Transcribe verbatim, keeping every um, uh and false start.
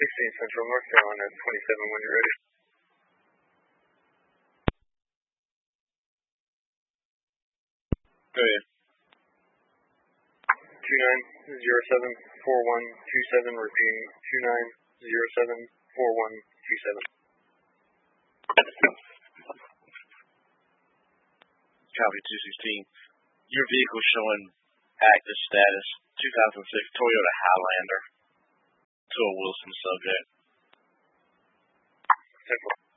sixteen Central, North Carolina, twenty-seven when you're ready. Go ahead. two nine zero seven four one two seven, repeating two nine zero seven four one two seven. Copy two sixteen. Your vehicle showing active status, two thousand six Toyota Highlander to a Wilson subject. Central.